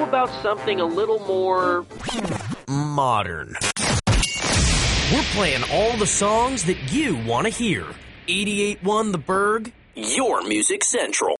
about something a little more modern? We're playing all the songs that you want to hear. 88.1 The Berg, your Music Central.